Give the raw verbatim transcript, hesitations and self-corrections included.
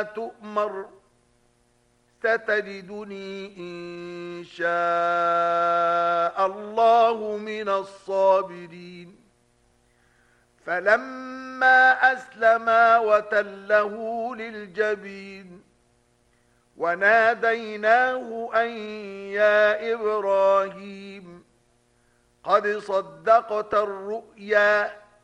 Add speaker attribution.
Speaker 1: تؤمر ستجدني إن شاء الله من الصابرين فلما أسلما وتله للجبين وناديناه أن يا إبراهيم قد صدقت الرؤيا